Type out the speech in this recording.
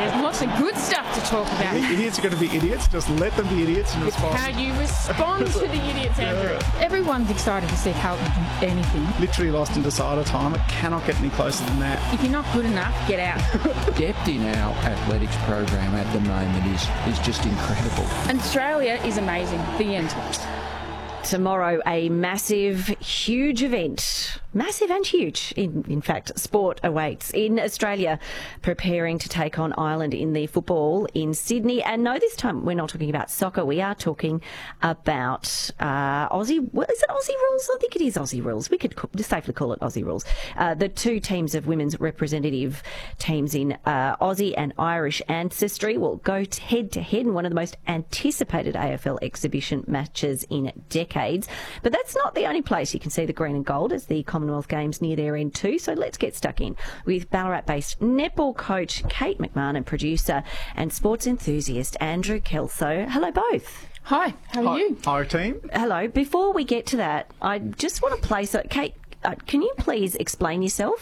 there's lots of good stuff to talk about. Idiots are going to be idiots. Just let them be idiots and respond. How you respond to the idiots, Andrew. Everyone's excited to see Carlton do anything. Literally lost in decider time. It cannot get any closer than that. If you're not good enough, get out. Depth in our athletics program at the moment is just incredible. And Australia is amazing. The end. Tomorrow, a massive, huge event. Massive and huge, in fact, sport awaits in Australia, preparing to take on Ireland in the football in Sydney. And no, this time we're not talking about soccer. We are talking about Aussie. Well, is it Aussie rules? I think it is Aussie rules. We could safely call it Aussie rules. The two teams of women's representative teams in Aussie and Irish ancestry will go head to head in one of the most anticipated AFL exhibition matches in decades. But that's not the only place you can see the green and gold, as the Commonwealth Games near their end too. So let's get stuck in with Ballarat-based netball coach Kate McMahon and producer and sports enthusiast Andrew Kelso. Hello both. Hi, how are you? Hi, team. Hello. Before we get to that, I just want to play... So, Kate, can you please explain yourself?